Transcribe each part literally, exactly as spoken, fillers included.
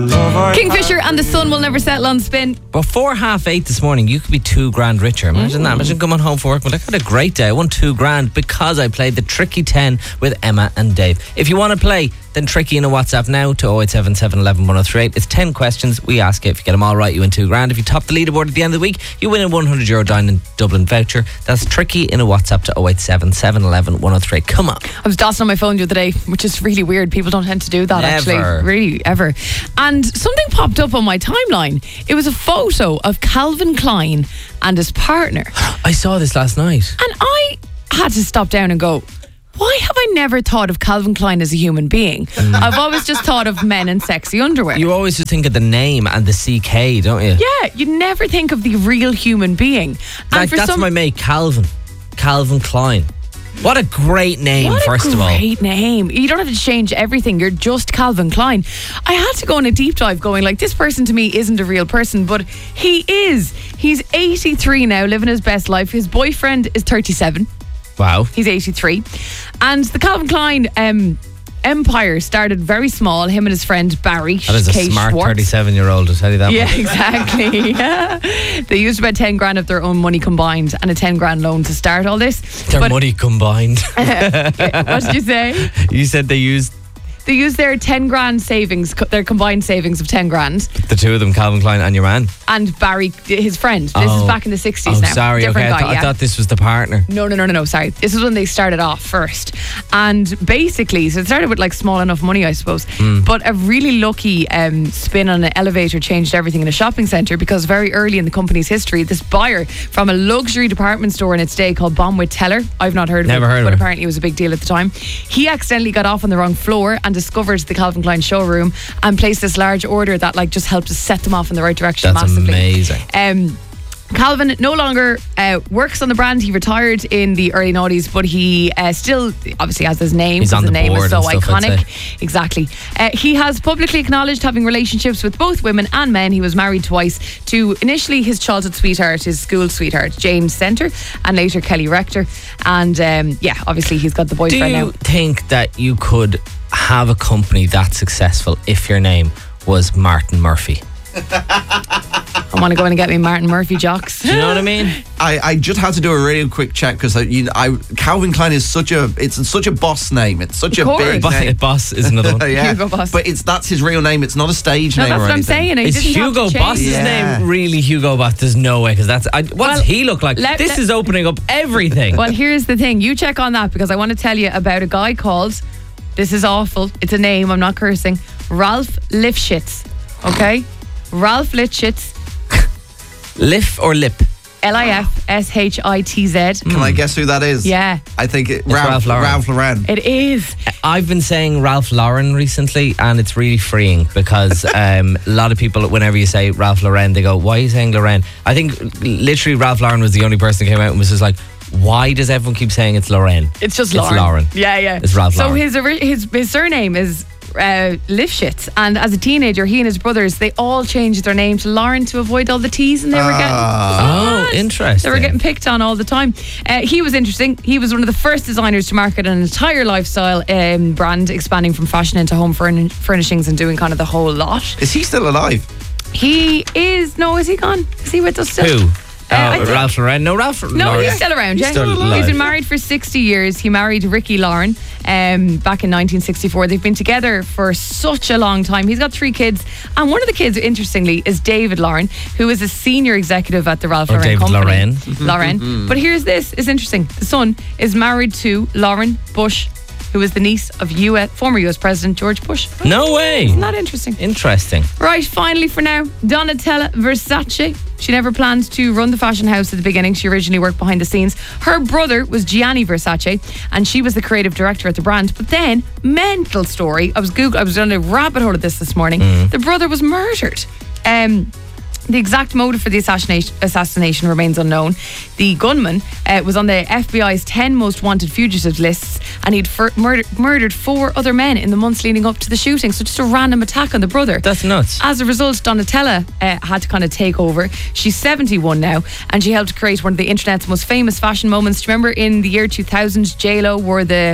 Kingfisher and the sun will never settle on spin. Before half eight this morning, you could be two grand richer. Imagine mm. that. Imagine coming home from work. But I had a great day. I won two grand because I played the Tricky ten with Emma and Dave. If you want to play, then Tricky in a WhatsApp now to oh eight seven seven, one one, one oh three eight. It's ten questions. We ask you. If you get them all right, you win two grand. If you top the leaderboard at the end of the week, you win a one hundred euro Dine Dublin voucher. That's Tricky in a WhatsApp to oh eight seven seven, one one, one oh three eight. Come on. I was dancing on my phone the other day, which is really weird. People don't tend to do that, Never. actually. Really, ever. And something popped up on my timeline. It was a photo of Calvin Klein and his partner. I saw this last night. And I had to stop down and go, why have I never thought of Calvin Klein as a human being? Mm. I've always just thought of men in sexy underwear. You always just think of the name and the C K, don't you? Yeah, you never think of the real human being. And like, for that's some, my mate, Calvin. Calvin Klein. What a great name, what first a of all. Great name. You don't have to change everything. You're just Calvin Klein. I had to go on a deep dive going, like, this person to me isn't a real person, but he is. He's eighty-three now, living his best life. His boyfriend is thirty-seven. Wow. He's eighty-three. And the Calvin Klein um, empire started very small. Him and his friend Barry. That is a Kate smart Schwartz. thirty-seven-year-old, I'll tell you that Yeah, much. exactly. Yeah. They used about ten grand of their own money combined and a ten grand loan to start all this. Their But- money combined. What did you say? You said they used They used their ten grand savings, co- their combined savings of ten grand. the two of them, Calvin Klein and your man. And Barry, his friend. This Oh. is back in the sixties Oh, now. sorry. Different Okay, I, guy, th- yeah. I thought this was the partner. No, no, no, no, no, sorry. This is when they started off first. And basically, so it started with like small enough money, I suppose. Mm. But a really lucky um, spin on an elevator changed everything in a shopping centre, because very early in the company's history, this buyer from a luxury department store in its day called Bonwit Teller, I've not heard of Never it, heard of but it. apparently it was a big deal at the time. He accidentally got off on the wrong floor and discovered the Calvin Klein showroom and placed this large order that like just helped to set them off in the right direction. That's massively. amazing. Um, Calvin no longer uh, works on the brand. He retired in the early noughties, but he uh, still obviously has his name. He's on the the name is board so and stuff, I'd iconic. say. Exactly. Uh, he has publicly acknowledged having relationships with both women and men. He was married twice to initially his childhood sweetheart, his school sweetheart, Jane Center, and later Kelly Rector. And um, yeah, obviously he's got the Do boyfriend you now. think that you could have a company that successful if your name was Martin Murphy? I want to go in and get me Martin Murphy jocks. Do you know what I mean? I, I just had to do a really quick check because I, you know, I Calvin Klein is such a it's such a boss name. It's such Of a course. big Bo- name. Boss is another one. yeah, Hugo Boss. but it's that's his real name. It's not a stage No, name. that's or what I'm anything. saying. He Is didn't have Hugo to change. Boss's Yeah. name really Hugo Boss? There's no way, because that's I, what's Well, he look like? let- this let- is opening up everything. Well, here's the thing. You check on that, because I want to tell you about a guy called, this is awful, it's a name, I'm not cursing, Ralph Lifshitz. Okay? Ralph Lifshitz, Lif or lip? L I F S H I T Z. Can I guess who that is? Yeah, I think it, Ralph Ralph, Lauren. Ralph Lauren. it is. I've been saying Ralph Lauren recently, and it's really freeing because um, a lot of people, whenever you say Ralph Lauren, they go, "Why are you saying Lauren?" I think literally Ralph Lauren was the only person who came out and was just like, "Why does everyone keep saying it's Lauren?" It's just It's Lauren. Lauren. Yeah, yeah. It's Ralph so Lauren. his, ori- his his surname is uh, Lifshitz, and as a teenager, he and his brothers, they all changed their name to Lauren to avoid all the T's, and they were getting Oh, interesting. They were getting picked on all the time. Uh, he was interesting. He was one of the first designers to market an entire lifestyle um, brand, expanding from fashion into home furn- furnishings and doing kind of the whole lot. Is he still alive? He is, no, is he gone? Is he with us still? Who? Uh, I Uh, think- Ralph Lauren? No, Ralph No, Lauren. he's still around, He's yeah. still alive. He's been married for sixty years. He married Ricky Lauren um, back in nineteen sixty-four. They've been together for such a long time. He's got three kids. And one of the kids, interestingly, is David Lauren, who is a senior executive at the Ralph Or Lauren David company. Lauren. Lauren. But here's this, it's interesting. The son is married to Lauren Bush, who is the niece of U S, former U S President George Bush. No way. Isn't that interesting? Interesting. Right, finally for now, Donatella Versace. She never planned to run the fashion house at the beginning. She originally worked behind the scenes. Her brother was Gianni Versace, and she was the creative director at the brand. But then, mental story, I was Google, I was on a rabbit hole of this this morning. The brother was murdered. Um, The exact motive for the assassination, assassination remains unknown. The gunman uh, was on the F B I's ten most wanted fugitives lists, and he'd fur- murdered, murdered four other men in the months leading up to the shooting. So just a random attack on the brother. That's nuts. As a result, Donatella uh, had to kind of take over. She's seventy-one now, and she helped create one of the internet's most famous fashion moments. Do you remember in the year two thousand, J Lo wore the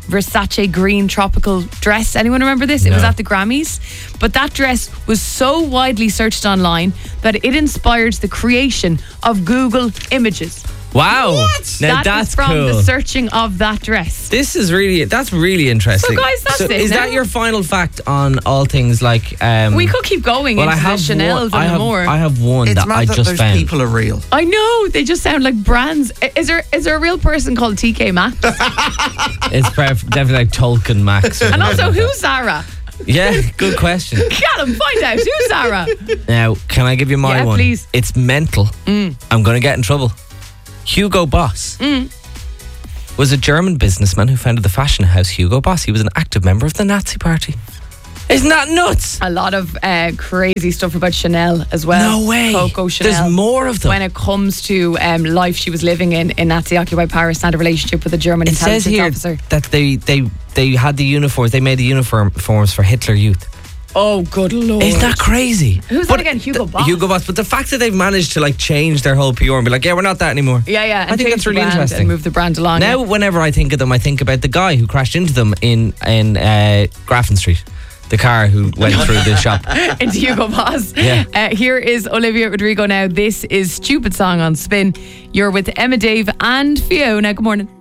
Versace green tropical dress. Anyone remember this? It was No. at the Grammys. But that dress was so widely searched online that it inspired the creation of Google Images. Wow. Now That that's is from cool. the searching of that dress. This is really, that's really interesting. So, guys, that's it is now. that your final fact on all things like... Um, We could keep going well, I into the have Chanel's one, I and the have, more. I have one It's that mad I that just those found. people are real. I know, they just sound like brands. I- Is there is there a real person called T K Maxx? It's perf- definitely like Tolkien Max. or And also, something like who's Zara? that. Yeah, good question. Callum, find out. Who's Zara? Now, can I give you my Yeah, one? please. It's mental. Mm. I'm going to get in trouble. Hugo Boss was a German businessman who founded the fashion house Hugo Boss. He was an active member of the Nazi Party. Isn't that nuts? A lot of uh, crazy stuff about Chanel as well. No way. Coco Chanel. There's more of them. When it comes to um, life she was living in in Nazi-occupied Paris and a relationship with a German It says intelligence here officer. that they, they, they had the uniforms, they made the uniform forms for Hitler Youth. Oh, good lord. Isn't that crazy? Who's that again? Hugo Boss? Hugo Boss. But the fact that they've managed to like change their whole P R and be like, yeah, we're not that anymore. Yeah, yeah. I think change that's the really brand interesting. And move the brand along. Now, whenever I think of them, I think about the guy who crashed into them in in uh, Grafton Street. The car who went through the shop. It's Hugo Boss. Yeah. Uh, here is Olivia Rodrigo now. This is Stupid Song on Spin. You're with Emma, Dave, and Fiona. Good morning.